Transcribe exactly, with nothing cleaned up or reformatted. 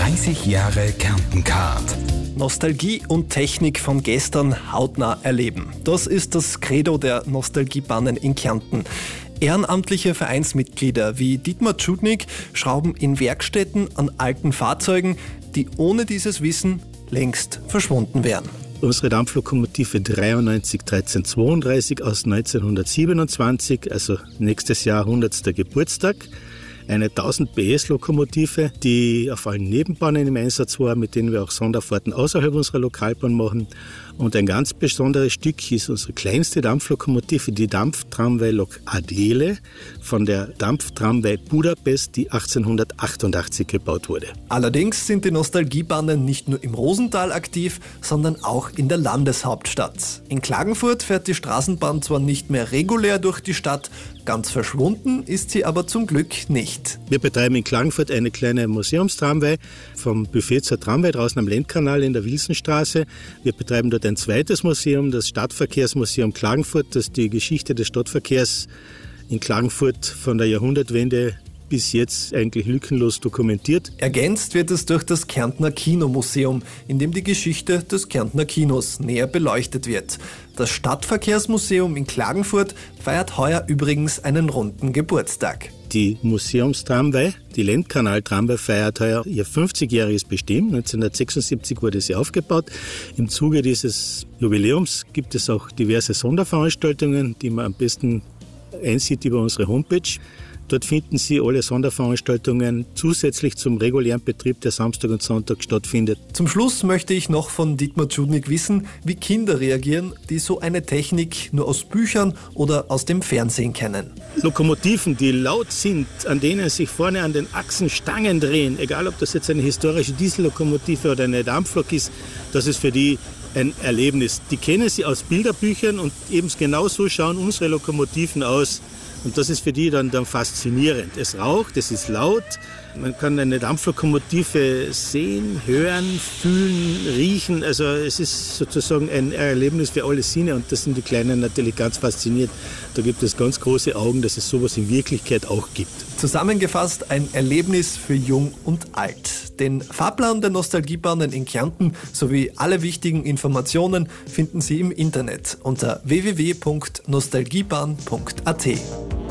dreißig Jahre Kärnten-Card. Nostalgie und Technik von gestern hautnah erleben. Das ist das Credo der Nostalgiebahnen in Kärnten. Ehrenamtliche Vereinsmitglieder wie Dietmar Tschudnik schrauben in Werkstätten an alten Fahrzeugen, die ohne dieses Wissen längst verschwunden wären. Unsere Dampflokomotive dreiundneunzig dreizehn zweiunddreißig aus neunzehnhundertsiebenundzwanzig, also nächstes Jahr hundertster Geburtstag. Eine tausend P S Lokomotive, die auf allen Nebenbahnen im Einsatz war, mit denen wir auch Sonderfahrten außerhalb unserer Lokalbahn machen. Und ein ganz besonderes Stück ist unsere kleinste Dampflokomotive, die Dampftramway-Lok Adele von der Dampftramway Budapest, die achtzehnhundertachtundachtzig gebaut wurde. Allerdings sind die Nostalgiebahnen nicht nur im Rosental aktiv, sondern auch in der Landeshauptstadt. In Klagenfurt fährt die Straßenbahn zwar nicht mehr regulär durch die Stadt, ganz verschwunden ist sie aber zum Glück nicht. Wir betreiben in Klagenfurt eine kleine Museumstramway vom Buffet zur Tramway draußen am Lendkanal in der Wilsonstraße. Wir betreiben dort ein zweites Museum, das Stadtverkehrsmuseum Klagenfurt, das die Geschichte des Stadtverkehrs in Klagenfurt von der Jahrhundertwende bis jetzt eigentlich lückenlos dokumentiert. Ergänzt wird es durch das Kärntner Kinomuseum, in dem die Geschichte des Kärntner Kinos näher beleuchtet wird. Das Stadtverkehrsmuseum in Klagenfurt feiert heuer übrigens einen runden Geburtstag. Die Museumstramway, die Lendkanal-Tramway, feiert heuer ihr fünfzigjähriges Bestehen. neunzehnhundertsechsundsiebzig wurde sie aufgebaut. Im Zuge dieses Jubiläums gibt es auch diverse Sonderveranstaltungen, die man am besten einsieht über unsere Homepage. Dort finden Sie alle Sonderveranstaltungen zusätzlich zum regulären Betrieb, der Samstag und Sonntag stattfindet. Zum Schluss möchte ich noch von Dietmar Tschudnik wissen, wie Kinder reagieren, die so eine Technik nur aus Büchern oder aus dem Fernsehen kennen. Lokomotiven, die laut sind, an denen sich vorne an den Achsen Stangen drehen, egal ob das jetzt eine historische Diesellokomotive oder eine Dampflok ist, das ist für die ein Erlebnis. Die kennen sie aus Bilderbüchern und eben genau so schauen unsere Lokomotiven aus. Und das ist für die dann, dann faszinierend. Es raucht, es ist laut, man kann eine Dampflokomotive sehen, hören, fühlen, riechen. Also es ist sozusagen ein Erlebnis für alle Sinne und das sind die Kleinen natürlich ganz fasziniert. Da gibt es ganz große Augen, dass es sowas in Wirklichkeit auch gibt. Zusammengefasst ein Erlebnis für Jung und Alt. Den Fahrplan der Nostalgiebahnen in Kärnten sowie alle wichtigen Informationen finden Sie im Internet unter w w w punkt nostalgiebahn punkt a t.